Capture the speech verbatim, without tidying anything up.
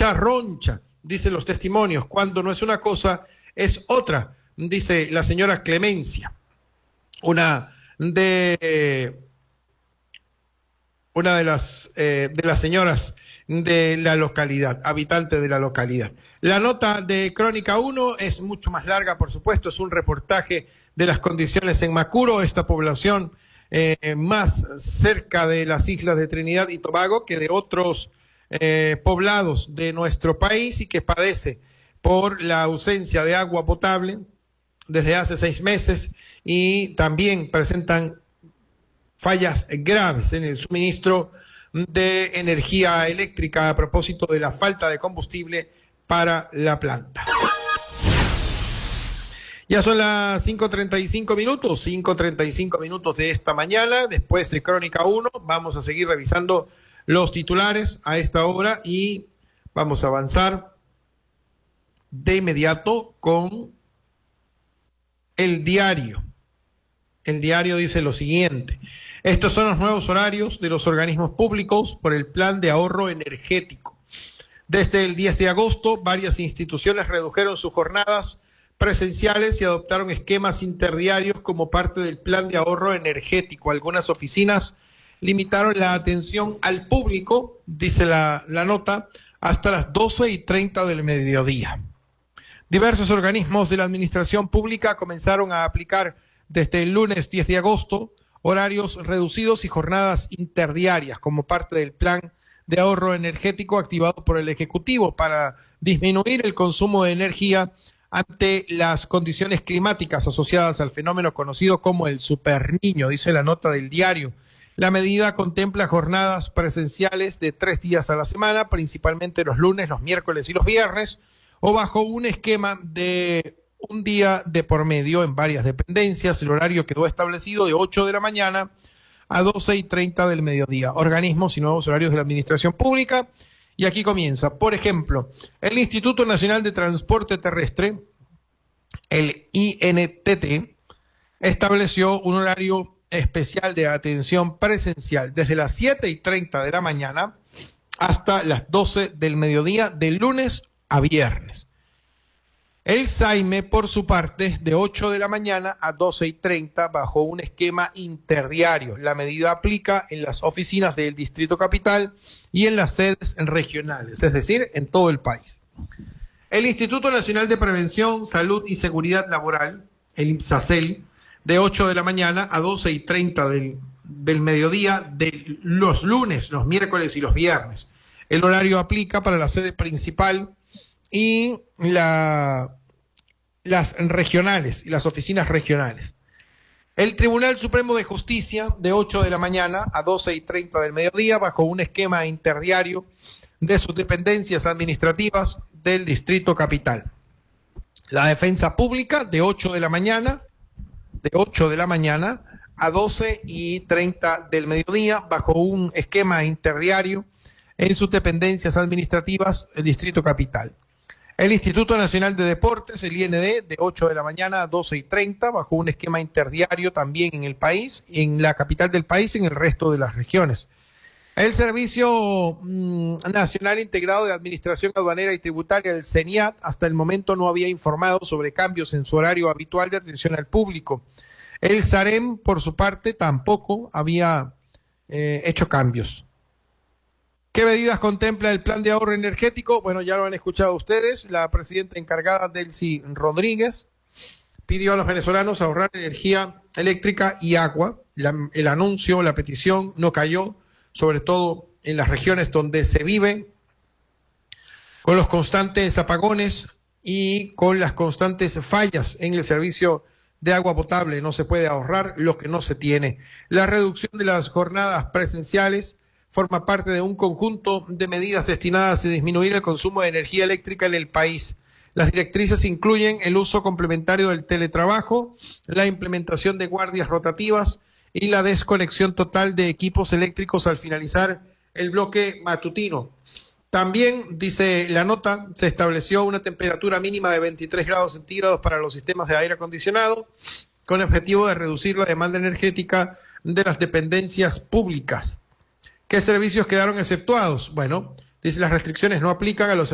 roncha, roncha, dicen los testimonios. Cuando no es una cosa, es otra, dice la señora Clemencia, una de, una de las, eh, de las señoras de la localidad, habitante de la localidad. La nota de Crónica uno es mucho más larga, por supuesto, es un reportaje de las condiciones en Macuro, esta población eh, más cerca de las islas de Trinidad y Tobago que de otros eh, poblados de nuestro país y que padece por la ausencia de agua potable desde hace seis meses y también presentan fallas graves en el suministro de energía eléctrica a propósito de la falta de combustible para la planta. Ya son las cinco treinta y cinco minutos, cinco treinta y cinco minutos de esta mañana. Después de Crónica uno, vamos a seguir revisando los titulares a esta hora y vamos a avanzar de inmediato con el diario. El diario dice lo siguiente: estos son los nuevos horarios de los organismos públicos por el plan de ahorro energético. Desde el diez de agosto, varias instituciones redujeron sus jornadas presenciales y adoptaron esquemas interdiarios como parte del plan de ahorro energético. Algunas oficinas limitaron la atención al público, dice la, la nota, hasta las doce y treinta del mediodía. Diversos organismos de la administración pública comenzaron a aplicar desde el lunes diez de agosto horarios reducidos y jornadas interdiarias como parte del plan de ahorro energético activado por el Ejecutivo para disminuir el consumo de energía ante las condiciones climáticas asociadas al fenómeno conocido como el superniño, dice la nota del diario. La medida contempla jornadas presenciales de tres días a la semana, principalmente los lunes, los miércoles y los viernes, o bajo un esquema de un día de por medio en varias dependencias. El horario quedó establecido de ocho de la mañana a doce y treinta del mediodía. Organismos y nuevos horarios de la administración pública. Y aquí comienza. Por ejemplo, el Instituto Nacional de Transporte Terrestre, el I N T T, estableció un horario especial de atención presencial desde las siete y treinta de la mañana hasta las doce del mediodía, de lunes a viernes. El SAIME, por su parte, de ocho de la mañana a doce y treinta bajo un esquema interdiario. La medida aplica en las oficinas del Distrito Capital y en las sedes regionales, es decir, en todo el país. El Instituto Nacional de Prevención, Salud y Seguridad Laboral, el INPSACEL, de ocho de la mañana a doce y treinta del, del mediodía de los lunes, los miércoles y los viernes. El horario aplica para la sede principal y la, las regionales y las oficinas regionales. El Tribunal Supremo de Justicia, de ocho de la mañana a doce y treinta del mediodía, bajo un esquema interdiario de sus dependencias administrativas del Distrito Capital. La Defensa Pública, de ocho de la mañana, de ocho de la mañana a doce y treinta del mediodía, bajo un esquema interdiario en sus dependencias administrativas del Distrito Capital. El Instituto Nacional de Deportes, el I N D, de ocho de la mañana a doce y treinta, bajo un esquema interdiario también en el país, en la capital del país y en el resto de las regiones. El Servicio mmm, Nacional Integrado de Administración Aduanera y Tributaria, el CENIAT, hasta el momento no había informado sobre cambios en su horario habitual de atención al público. El SAREM, por su parte, tampoco había eh, hecho cambios. ¿Qué medidas contempla el plan de ahorro energético? Bueno, ya lo han escuchado ustedes. La presidenta encargada, Delcy Rodríguez, pidió a los venezolanos ahorrar energía eléctrica y agua. La, el anuncio, la petición no cayó, sobre todo en las regiones donde se vive con los constantes apagones y con las constantes fallas en el servicio de agua potable. No se puede ahorrar lo que no se tiene. La reducción de las jornadas presenciales forma parte de un conjunto de medidas destinadas a disminuir el consumo de energía eléctrica en el país. Las directrices incluyen el uso complementario del teletrabajo, la implementación de guardias rotativas y la desconexión total de equipos eléctricos al finalizar el bloque matutino. También, dice la nota, se estableció una temperatura mínima de veintitrés grados centígrados para los sistemas de aire acondicionado, con el objetivo de reducir la demanda energética de las dependencias públicas. ¿Qué servicios quedaron exceptuados? Bueno, dice, las restricciones no aplican a los